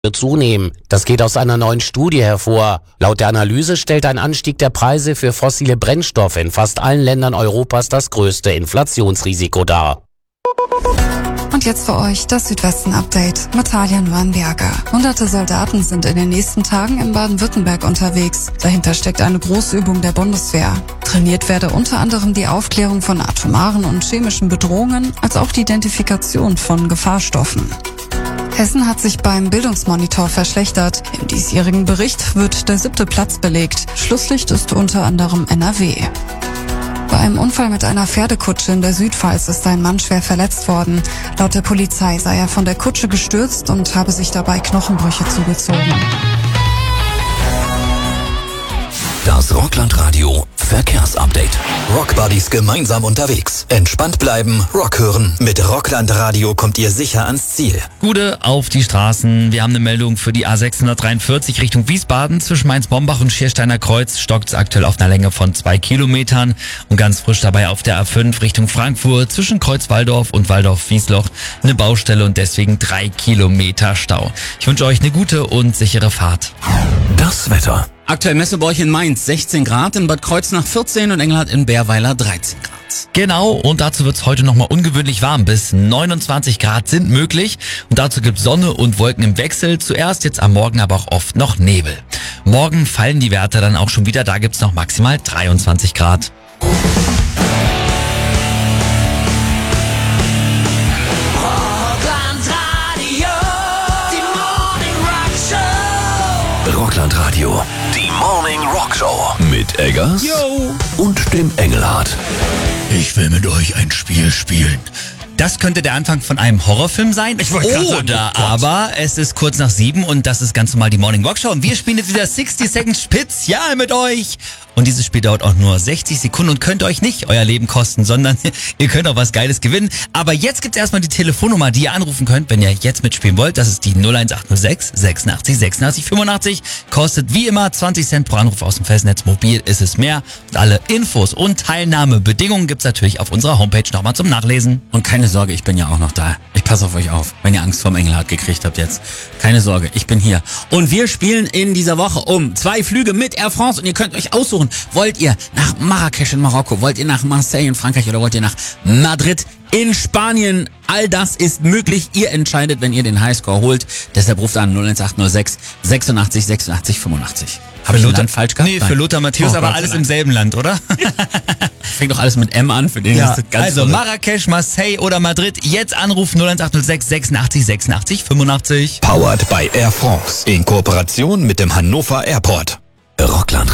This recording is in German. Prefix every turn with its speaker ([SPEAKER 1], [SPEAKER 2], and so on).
[SPEAKER 1] zunehmen. Das geht aus einer neuen Studie hervor. Laut der Analyse stellt ein Anstieg der Preise für fossile Brennstoffe in fast allen Ländern Europas das größte Inflationsrisiko dar.
[SPEAKER 2] Und jetzt für euch das Südwesten-Update mit Talian Warnberger. Hunderte Soldaten sind in den nächsten Tagen in Baden-Württemberg unterwegs. Dahinter steckt eine Großübung der Bundeswehr. Trainiert werde unter anderem die Aufklärung von atomaren und chemischen Bedrohungen, als auch die Identifikation von Gefahrstoffen. Hessen hat sich beim Bildungsmonitor verschlechtert. Im diesjährigen Bericht wird der 7. Platz belegt. Schlusslicht ist unter anderem NRW. Bei einem Unfall mit einer Pferdekutsche in der Südpfalz ist ein Mann schwer verletzt worden. Laut der Polizei sei er von der Kutsche gestürzt und habe sich dabei Knochenbrüche zugezogen.
[SPEAKER 3] Das Rockland-Radio Verkehrsupdate. Rockbuddies gemeinsam unterwegs. Entspannt bleiben, Rock hören. Mit Rockland-Radio kommt ihr sicher ans Ziel.
[SPEAKER 4] Gute auf die Straßen. Wir haben eine Meldung für die A643 Richtung Wiesbaden. Zwischen Mainz-Bombach und Schiersteiner Kreuz stockt es aktuell auf einer Länge von 2 Kilometern. Und ganz frisch dabei auf der A5 Richtung Frankfurt zwischen Kreuz-Walldorf und Walldorf-Wiesloch eine Baustelle und deswegen 3 Kilometer Stau. Ich wünsche euch eine gute und sichere Fahrt.
[SPEAKER 3] Das Wetter.
[SPEAKER 5] Aktuell messen wir euch in Mainz 16 Grad, in Bad Kreuznach 14 und Engelhardt in Bärweiler 13 Grad.
[SPEAKER 4] Genau, und dazu wird's heute nochmal ungewöhnlich warm. Bis 29 Grad sind möglich. Und dazu gibt's Sonne und Wolken im Wechsel. Zuerst jetzt am Morgen aber auch oft noch Nebel. Morgen fallen die Werte dann auch schon wieder. Da gibt's noch maximal 23 Grad.
[SPEAKER 3] Rockland Radio. Die Morning Rock Show. Mit Eggers und dem Engelhardt.
[SPEAKER 4] Ich will mit euch ein Spiel spielen. Das könnte der Anfang von einem Horrorfilm sein. Oder aber es ist kurz nach 7 und das ist ganz normal die Morning Rock Show. Und wir spielen jetzt wieder 60 Seconds Spezial mit euch. Und dieses Spiel dauert auch nur 60 Sekunden und könnt euch nicht euer Leben kosten, sondern ihr könnt auch was Geiles gewinnen. Aber jetzt gibt's erstmal die Telefonnummer, die ihr anrufen könnt, wenn ihr jetzt mitspielen wollt. Das ist die 01806 86 86 85. Kostet wie immer 20 Cent pro Anruf aus dem Festnetz. Mobil ist es mehr. Und alle Infos und Teilnahmebedingungen gibt's natürlich auf unserer Homepage nochmal zum Nachlesen.
[SPEAKER 5] Und keine Sorge, ich bin ja auch noch da. Ich passe auf euch auf, wenn ihr Angst vorm Engelhardt gekriegt habt jetzt. Keine Sorge, ich bin hier. Und wir spielen in dieser Woche um 2 Flüge mit Air France und ihr könnt euch aussuchen. Wollt ihr nach Marrakesch in Marokko? Wollt ihr nach Marseille in Frankreich oder wollt ihr nach Madrid in Spanien? All das ist möglich. Ihr entscheidet, wenn ihr den Highscore holt. Deshalb ruft an 01806 86 86 85. Habe ich ein Land falsch gehabt?
[SPEAKER 4] Nee, für Lothar Matthäus, aber alles im selben Land, oder?
[SPEAKER 5] Fängt doch alles mit M an. Für den ist das ganz
[SPEAKER 4] also
[SPEAKER 5] verrückt.
[SPEAKER 4] Marrakesch, Marseille oder Madrid. Jetzt anrufen 01806 86 86 85.
[SPEAKER 3] Powered by Air France. In Kooperation mit dem Hannover Airport. Rockland